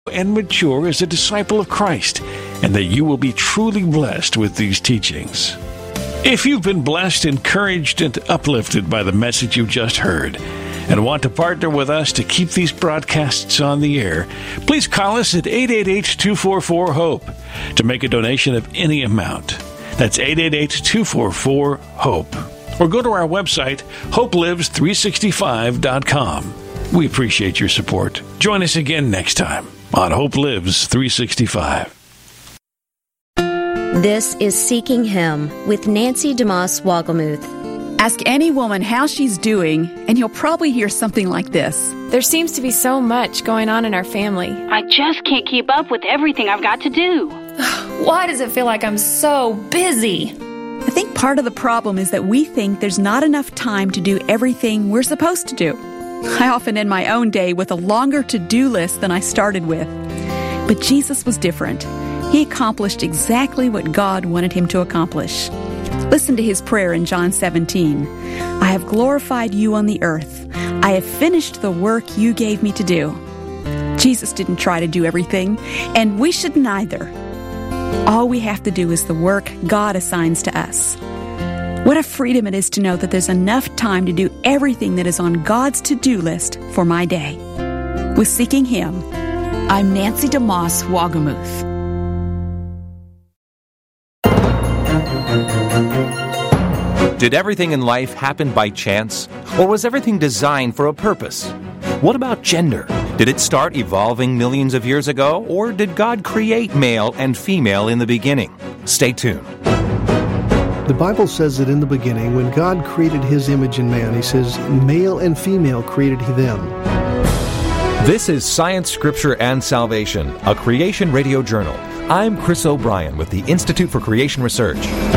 and mature as a disciple of Christ, and that you will be truly blessed with these teachings. If you've been blessed, encouraged, and uplifted by the message you just heard, and want to partner with us to keep these broadcasts on the air, please call us at 888-244-HOPE to make a donation of any amount. That's 888-244-HOPE. Or go to our website, hopelives365.com. We appreciate your support. Join us again next time on Hope Lives 365. This is Seeking Him with Nancy DeMoss Wogelmuth. Ask any woman how she's doing, and you'll probably hear something like this. There seems to be so much going on in our family. I just can't keep up with everything I've got to do. Why does it feel like I'm so busy? I think part of the problem is that we think there's not enough time to do everything we're supposed to do. I often end my own day with a longer to-do list than I started with. But Jesus was different. He accomplished exactly what God wanted him to accomplish. Listen to his prayer in John 17. I have glorified you on the earth. I have finished the work you gave me to do. Jesus didn't try to do everything, and we shouldn't either. All we have to do is the work God assigns to us. What a freedom it is to know that there's enough time to do everything that is on God's to-do list for my day. With Seeking Him, I'm Nancy DeMoss Wogelmuth. Did everything in life happen by chance, or was everything designed for a purpose? What about gender? Did it start evolving millions of years ago, or did God create male and female in the beginning? Stay tuned. The Bible says that in the beginning, when God created his image in man, he says, male and female created he them. This is Science, Scripture, and Salvation, a Creation Radio Journal. I'm Chris O'Brien with the Institute for Creation Research.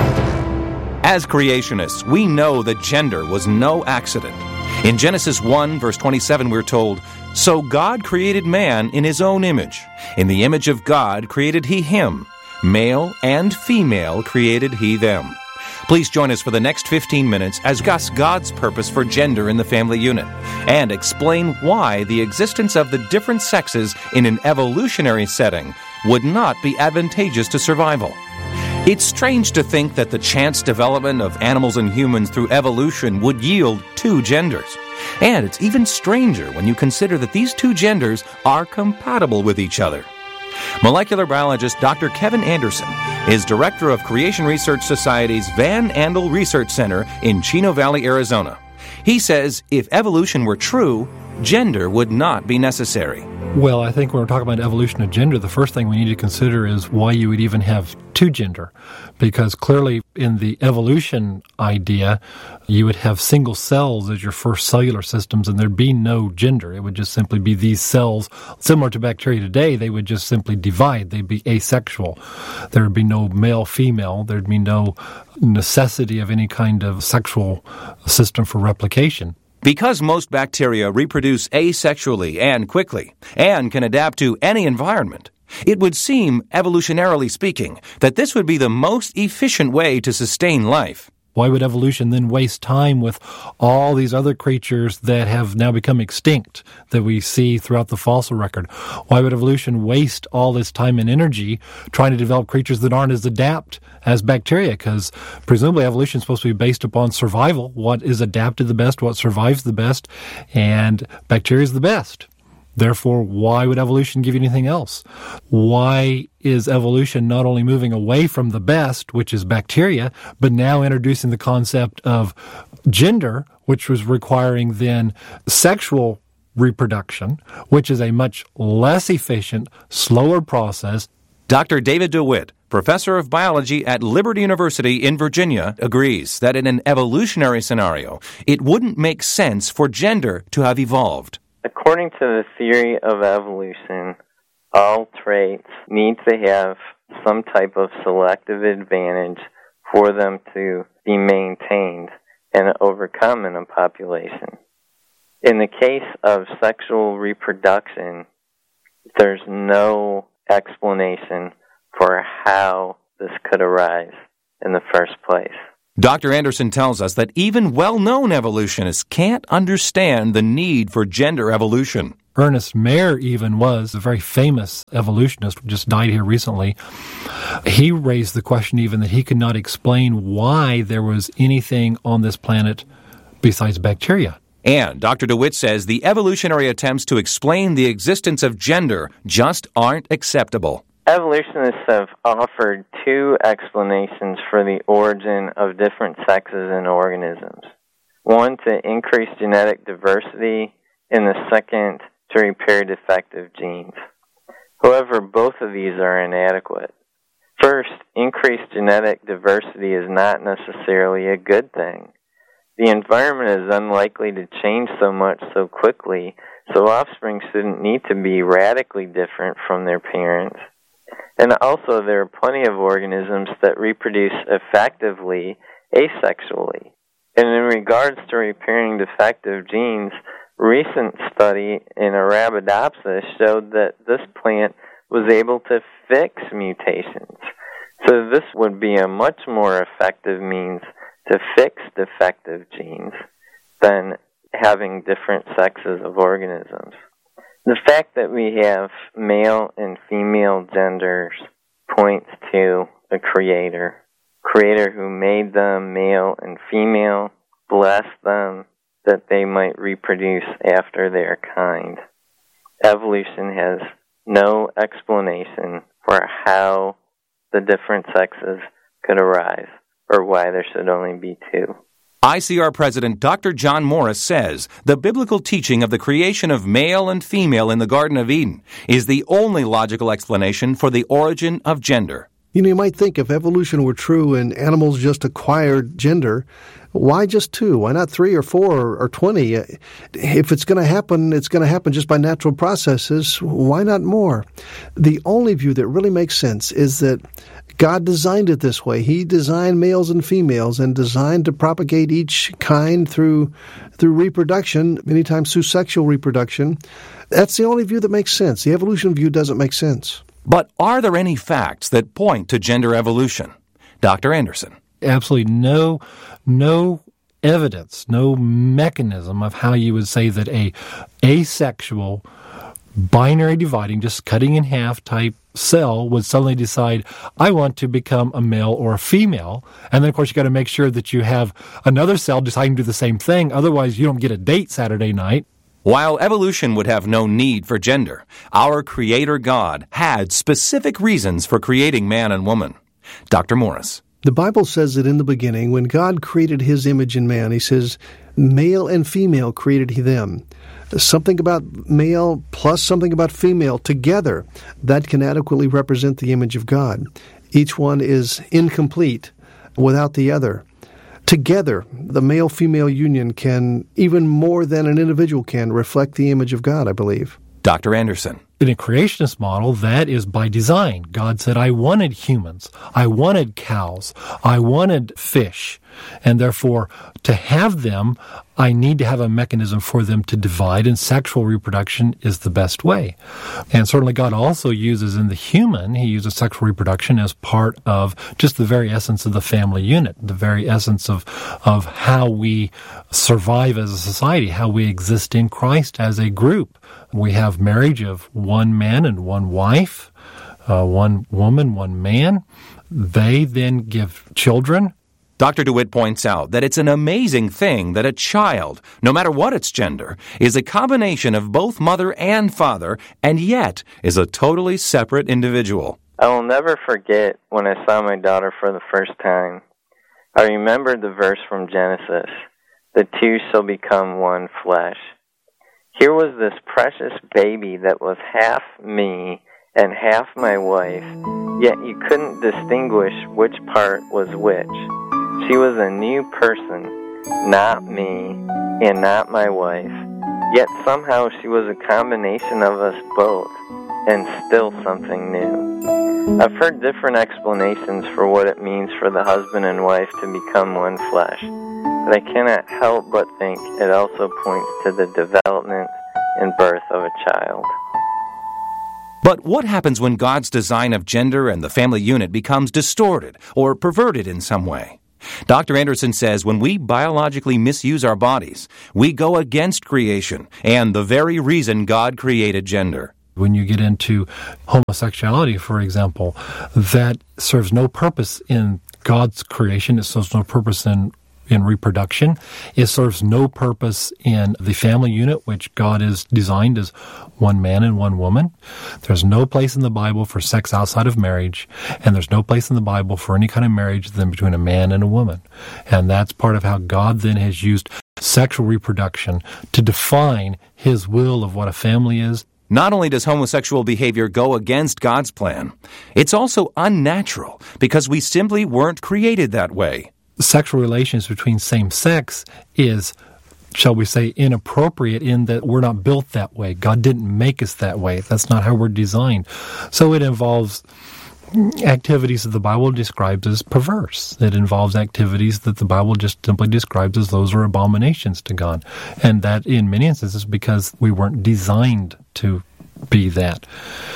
As creationists, we know that gender was no accident. In Genesis 1, verse 27, we're told, So God created man in his own image. In the image of God created he him. Male and female created he them. Please join us for the next 15 minutes as we discuss God's purpose for gender in the family unit and explain why the existence of the different sexes in an evolutionary setting would not be advantageous to survival. It's strange to think that the chance development of animals and humans through evolution would yield two genders. And it's even stranger when you consider that these two genders are compatible with each other. Molecular biologist Dr. Kevin Anderson is director of Creation Research Society's Van Andel Research Center in Chino Valley, Arizona. He says if evolution were true, gender would not be necessary. Well, I think when we're talking about evolution of gender, the first thing we need to consider is why you would even have two gender. Because clearly in the evolution idea, you would have single cells as your first cellular systems, and there'd be no gender. It would just simply be these cells. Similar to bacteria today, they would just simply divide. They'd be asexual. There would be no male-female. There'd be no necessity of any kind of sexual system for replication. Because most bacteria reproduce asexually and quickly, and can adapt to any environment, it would seem, evolutionarily speaking, that this would be the most efficient way to sustain life. Why would evolution then waste time with all these other creatures that have now become extinct that we see throughout the fossil record? Why would evolution waste all this time and energy trying to develop creatures that aren't as adept as bacteria? Because presumably evolution is supposed to be based upon survival. What is adapted the best, what survives the best, and bacteria is the best. Therefore, why would evolution give you anything else? Why is evolution not only moving away from the best, which is bacteria, but now introducing the concept of gender, which was requiring then sexual reproduction, which is a much less efficient, slower process? Dr. David DeWitt, professor of biology at Liberty University in Virginia, agrees that in an evolutionary scenario, it wouldn't make sense for gender to have evolved. According to the theory of evolution, all traits need to have some type of selective advantage for them to be maintained and overcome in a population. In the case of sexual reproduction, there's no explanation for how this could arise in the first place. Dr. Anderson tells us that even well-known evolutionists can't understand the need for gender evolution. Ernest Mayr even was a very famous evolutionist, just died here recently. He raised the question even that he could not explain why there was anything on this planet besides bacteria. And Dr. DeWitt says the evolutionary attempts to explain the existence of gender just aren't acceptable. Evolutionists have offered two explanations for the origin of different sexes in organisms. One, to increase genetic diversity, and the second, to repair defective genes. However, both of these are inadequate. First, increased genetic diversity is not necessarily a good thing. The environment is unlikely to change so much so quickly, so offspring shouldn't need to be radically different from their parents. And also, there are plenty of organisms that reproduce effectively asexually. And in regards to repairing defective genes, recent study in Arabidopsis showed that this plant was able to fix mutations. So this would be a much more effective means to fix defective genes than having different sexes of organisms. The fact that we have male and female genders points to a creator who made them male and female, blessed them that they might reproduce after their kind. Evolution has no explanation for how the different sexes could arise, or why there should only be two. ICR President Dr. John Morris says the biblical teaching of the creation of male and female in the Garden of Eden is the only logical explanation for the origin of gender. You might think if evolution were true and animals just acquired gender, why just two? Why not 3 or 4 or 20? If it's going to happen just by natural processes. Why not more? The only view that really makes sense is that God designed it this way. He designed males and females and designed to propagate each kind through reproduction, many times through sexual reproduction. That's the only view that makes sense. The evolution view doesn't make sense. But are there any facts that point to gender evolution? Dr. Anderson. Absolutely no evidence, no mechanism of how you would say that a asexual, binary dividing, just cutting in half type cell would suddenly decide, I want to become a male or a female. And then, of course, you got to make sure that you have another cell deciding to do the same thing. Otherwise, you don't get a date Saturday night. While evolution would have no need for gender, our Creator God had specific reasons for creating man and woman. Dr. Morris. The Bible says that in the beginning, when God created His image in man, He says, male and female created He them. Something about male plus something about female together, that can adequately represent the image of God. Each one is incomplete without the other. Together, the male-female union can, even more than an individual can, reflect the image of God, I believe. Dr. Anderson. In a creationist model, that is by design. God said, I wanted humans, I wanted cows, I wanted fish, and therefore, to have them, I need to have a mechanism for them to divide, and sexual reproduction is the best way. And certainly God also uses in the human, He uses sexual reproduction as part of just the very essence of the family unit, the very essence of how we survive as a society, how we exist in Christ as a group. We have marriage of one man and one wife, one woman, one man. They then give children. Dr. DeWitt points out that it's an amazing thing that a child, no matter what its gender, is a combination of both mother and father, and yet is a totally separate individual. I will never forget when I saw my daughter for the first time. I remembered the verse from Genesis, "The two shall become one flesh." Here was this precious baby that was half me and half my wife, yet you couldn't distinguish which part was which. She was a new person, not me and not my wife, yet somehow she was a combination of us both, and still something new. I've heard different explanations for what it means for the husband and wife to become one flesh, but I cannot help but think it also points to the development and birth of a child. But what happens when God's design of gender and the family unit becomes distorted or perverted in some way? Dr. Anderson says when we biologically misuse our bodies, we go against creation and the very reason God created gender. When you get into homosexuality, for example, that serves no purpose in God's creation. It serves no purpose in reproduction. It serves no purpose in the family unit, which God has designed as one man and one woman. There's no place in the Bible for sex outside of marriage, and there's no place in the Bible for any kind of marriage than between a man and a woman. And that's part of how God then has used sexual reproduction to define His will of what a family is. Not only does homosexual behavior go against God's plan, it's also unnatural because we simply weren't created that way. Sexual relations between same sex is, shall we say, inappropriate in that we're not built that way. God didn't make us that way. That's not how we're designed. So it involves activities that the Bible describes as perverse. It involves activities that the Bible just simply describes as those are abominations to God. And that in many instances because we weren't designed to be that.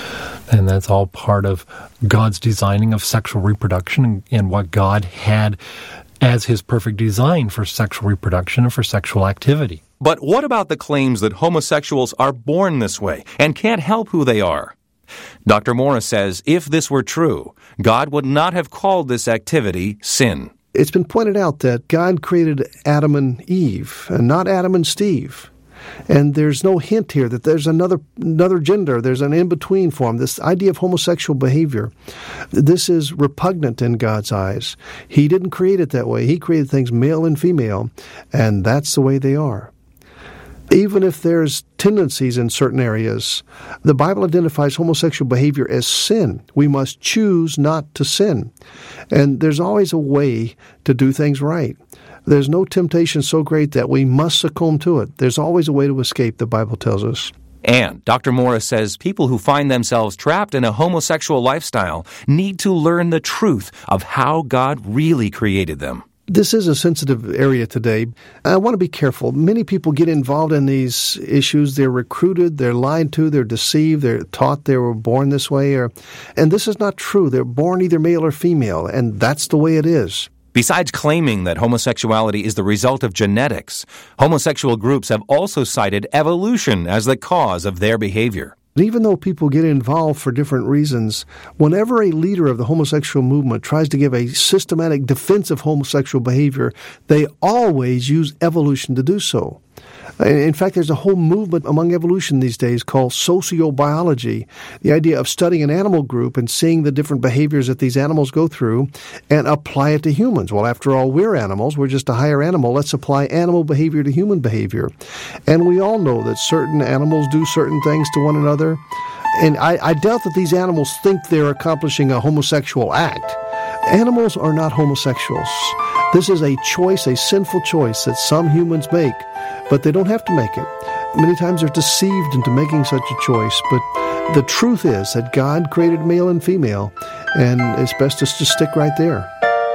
And that's all part of God's designing of sexual reproduction and what God had as His perfect design for sexual reproduction and for sexual activity. But what about the claims that homosexuals are born this way and can't help who they are? Dr. Morris says if this were true, God would not have called this activity sin. It's been pointed out that God created Adam and Eve, and not Adam and Steve. And there's no hint here that there's another gender, there's an in-between form. This idea of homosexual behavior, this is repugnant in God's eyes. He didn't create it that way. He created things male and female, and that's the way they are. Even if there's tendencies in certain areas, the Bible identifies homosexual behavior as sin. We must choose not to sin. And there's always a way to do things right. There's no temptation so great that we must succumb to it. There's always a way to escape, the Bible tells us. And Dr. Morris says people who find themselves trapped in a homosexual lifestyle need to learn the truth of how God really created them. This is a sensitive area today. I want to be careful. Many people get involved in these issues. They're recruited, they're lied to, they're deceived, they're taught they were born this way. And this is not true. They're born either male or female, and that's the way it is. Besides claiming that homosexuality is the result of genetics, homosexual groups have also cited evolution as the cause of their behavior. Even though people get involved for different reasons, whenever a leader of the homosexual movement tries to give a systematic defense of homosexual behavior, they always use evolution to do so. In fact, there's a whole movement among evolution these days called sociobiology, the idea of studying an animal group and seeing the different behaviors that these animals go through and apply it to humans. Well, after all, we're animals. We're just a higher animal. Let's apply animal behavior to human behavior. And we all know that certain animals do certain things to one another. And I doubt that these animals think they're accomplishing a homosexual act. Animals are not homosexuals. This is a choice, a sinful choice that some humans make, but they don't have to make it. Many times they're deceived into making such a choice, but the truth is that God created male and female, and it's best just to stick right there.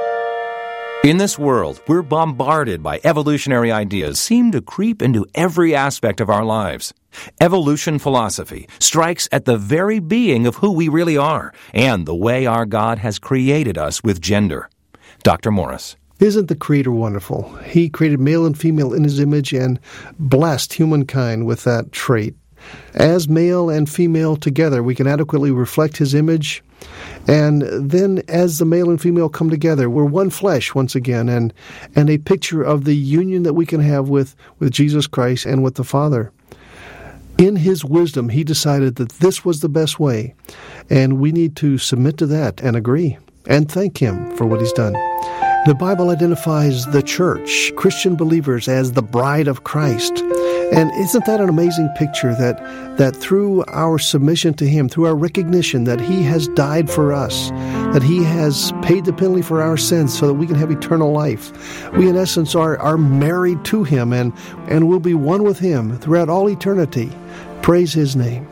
In this world, we're bombarded by evolutionary ideas seem to creep into every aspect of our lives. Evolution philosophy strikes at the very being of who we really are and the way our God has created us with gender. Dr. Morris. Isn't the Creator wonderful? He created male and female in His image and blessed humankind with that trait. As male and female together, we can adequately reflect His image. And then as the male and female come together, we're one flesh once again, and a picture of the union that we can have with Jesus Christ and with the Father. In His wisdom, He decided that this was the best way, and we need to submit to that and agree and thank Him for what He's done. The Bible identifies the church, Christian believers, as the bride of Christ. And isn't that an amazing picture that through our submission to Him, through our recognition that He has died for us, that He has paid the penalty for our sins so that we can have eternal life, we in essence are married to Him and will be one with Him throughout all eternity. Praise His name.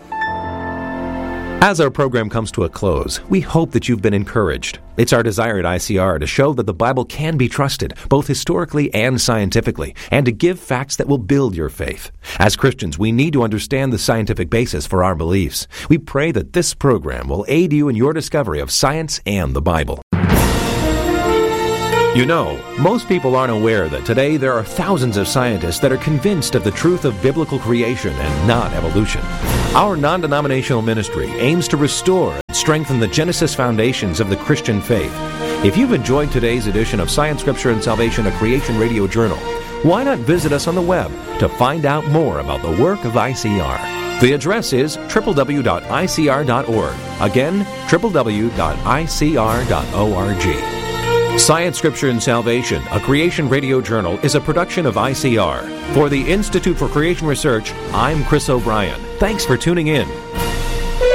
As our program comes to a close, we hope that you've been encouraged. It's our desire at ICR to show that the Bible can be trusted, both historically and scientifically, and to give facts that will build your faith. As Christians, we need to understand the scientific basis for our beliefs. We pray that this program will aid you in your discovery of science and the Bible. You know, most people aren't aware that today there are thousands of scientists that are convinced of the truth of biblical creation and not evolution. Our non-denominational ministry aims to restore and strengthen the Genesis foundations of the Christian faith. If you've enjoyed today's edition of Science, Scripture, and Salvation, a Creation Radio Journal, why not visit us on the web to find out more about the work of ICR? The address is www.icr.org. Again, www.icr.org. Science, Scripture, and Salvation, a Creation Radio Journal, is a production of ICR. For the Institute for Creation Research, I'm Chris O'Brien. Thanks for tuning in.